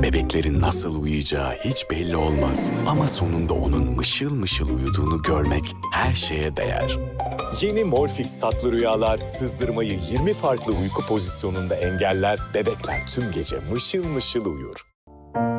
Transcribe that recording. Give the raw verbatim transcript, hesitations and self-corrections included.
Bebeklerin nasıl uyuyacağı hiç belli olmaz. Ama sonunda onun mışıl mışıl uyuduğunu görmek her şeye değer. Yeni Molfix tatlı rüyalar sızdırmayı yirmi farklı uyku pozisyonunda engeller, bebekler tüm gece mışıl mışıl uyur.